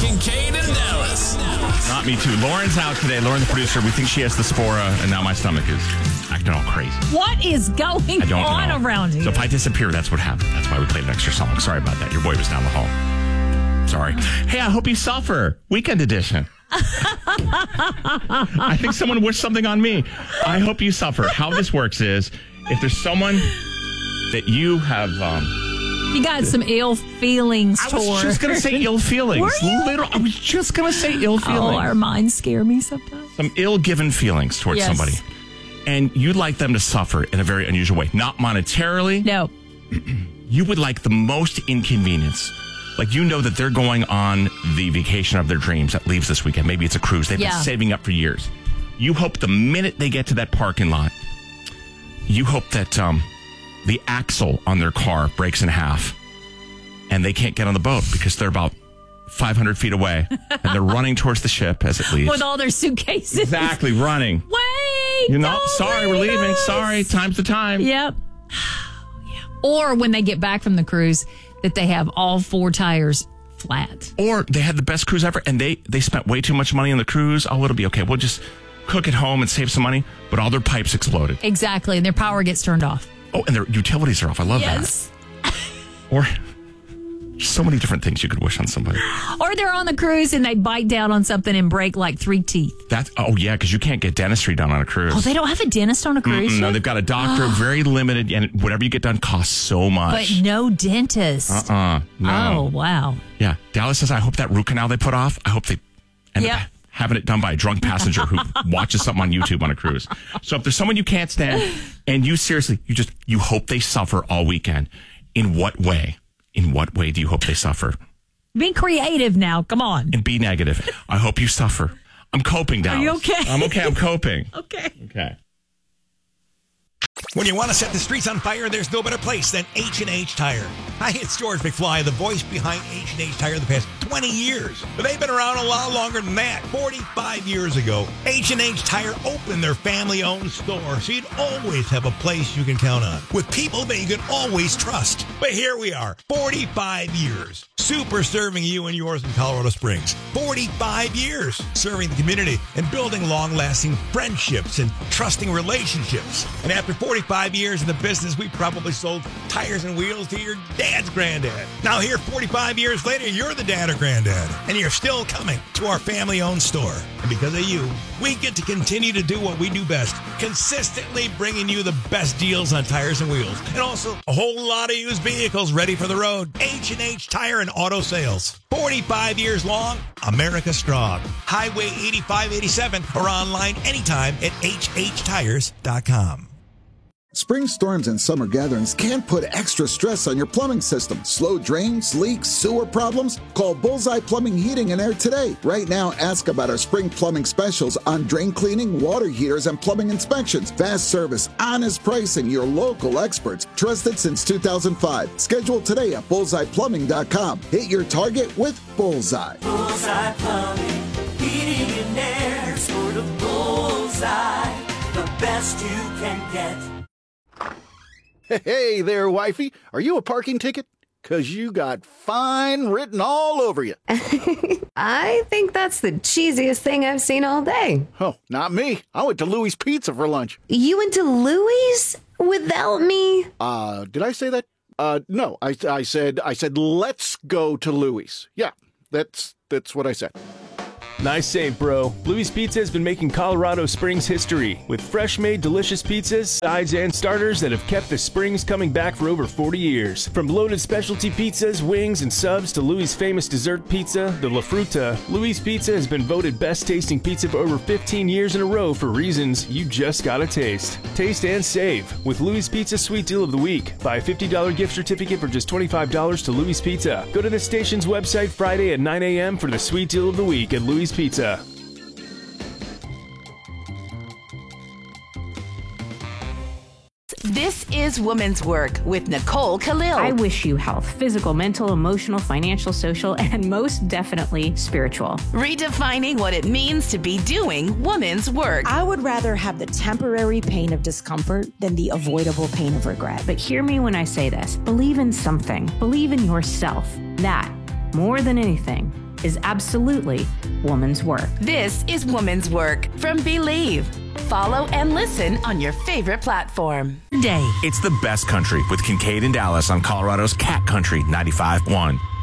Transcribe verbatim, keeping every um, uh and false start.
Kate in Dallas. Not me too. Lauren's out today. Lauren, the producer, we think she has the spora, and now my stomach is acting all crazy. What is going I don't on know. around here? So if I disappear, that's what happened. That's why we played an extra song. Sorry about that. Your boy was down the hall. Sorry. Hey, I hope you suffer. Weekend edition. I think someone wished something on me. I hope you suffer. How this works is, if there's someone that you have... Um, you got some ill feelings I was toward. just going to say ill feelings. Were you? Literal, I was just going to say ill feelings. Oh, our minds scare me sometimes. Some ill-given feelings towards Yes. somebody. And you'd like them to suffer in a very unusual way. Not monetarily. No. You would like the most inconvenience. Like, you know that they're going on the vacation of their dreams that leaves this weekend. Maybe it's a cruise. They've Yeah. been saving up for years. You hope the minute they get to that parking lot, you hope that um, the axle on their car breaks in half and they can't get on the boat because they're about five hundred feet away and they're running towards the ship as it leaves. With all their suitcases. Exactly, running. Wait. You know, don't sorry, we're leave leaving. us. Sorry, time's the time. Yep. Yeah. Or when they get back from the cruise, that they have all four tires flat. Or they had the best cruise ever and they, they spent way too much money on the cruise. Oh, it'll be okay. We'll just cook at home and save some money. But all their pipes exploded. Exactly. And their power gets turned off. Oh, and their utilities are off. I love Yes. that. Or so many different things you could wish on somebody. Or they're on the cruise and they bite down on something and break like three teeth. That's, oh, yeah, because you can't get dentistry done on a cruise. Oh, they don't have a dentist on a cruise Mm-mm, no, ship? they've got a doctor, very limited, and whatever you get done costs so much. But no dentist. Uh-uh. No. Oh, wow. Yeah. Dallas says, I hope that root canal they put off, I hope they end Yep. up having it done by a drunk passenger who watches something on YouTube on a cruise. So if there's someone you can't stand and you seriously, you just, you hope they suffer all weekend, in what way? In what way do you hope they suffer? Be creative now. Come on. And be negative. I hope you suffer. I'm coping, Dallas. Are you okay? I'm okay. I'm coping. Okay. Okay. When you want to set the streets on fire, there's no better place than H and H Tire. Hi, it's George McFly, the voice behind H and H Tire the past twenty years. But they've been around a lot longer than that. forty-five years ago, H and H Tire opened their family-owned store, so you'd always have a place you can count on, with people that you can always trust. But here we are, forty-five years, super serving you and yours in Colorado Springs. forty-five years serving the community and building long-lasting friendships and trusting relationships. And after forty-five years in the business, we probably sold tires and wheels to your dad's granddad. Now here, forty-five years later, you're the dad or granddad, and you're still coming to our family-owned store. And because of you, we get to continue to do what we do best, consistently bringing you the best deals on tires and wheels, and also a whole lot of used vehicles ready for the road. H and H Tire and Auto Sales. forty-five years long, America strong. Highway eighty-five eighty-seven or online anytime at H H tires dot com. Spring storms and summer gatherings can put extra stress on your plumbing system. Slow drains, leaks, sewer problems? Call Bullseye Plumbing, Heating and Air today. Right now, ask about our spring plumbing specials on drain cleaning, water heaters, and plumbing inspections. Fast service, honest pricing, your local experts. Trusted since two thousand five. Schedule today at bullseye plumbing dot com. Hit your target with Bullseye. Bullseye Plumbing, Heating and Air. Sort of Bullseye, the best you can get. Hey there, wifey. Are you a parking ticket? 'Cause you got fine written all over you. I think that's the cheesiest thing I've seen all day. Oh, not me. I went to Louis Pizza for lunch. You went to Louis without me? Uh, did I say that? Uh, no. I, I said, I said, let's go to Louis. Yeah, that's, that's what I said. Nice save, bro. Louis Pizza has been making Colorado Springs history with fresh-made delicious pizzas, sides, and starters that have kept the Springs coming back for over forty years. From loaded specialty pizzas, wings, and subs to Louis' famous dessert pizza, the La Fruta, Louis Pizza has been voted best-tasting pizza for over fifteen years in a row for reasons you just gotta taste. Taste and save with Louis Pizza Sweet Deal of the Week. Buy a fifty dollars gift certificate for just twenty-five dollars to Louis Pizza. Go to the station's website Friday at nine a.m. for the Sweet Deal of the Week at Louis Pizza. This is Women's Work with Nicole Khalil. I wish you health, physical, mental, emotional, financial, social, and most definitely spiritual. Redefining what it means to be doing women's work. I would rather have the temporary pain of discomfort than the avoidable pain of regret. But hear me when I say this. Believe in something. Believe in yourself. That, more than anything, is absolutely woman's work. This is Woman's Work from Believe. Follow and listen on your favorite platform. Day. It's the best country with Kincaid and Dallas on Colorado's Cat Country ninety-five point one.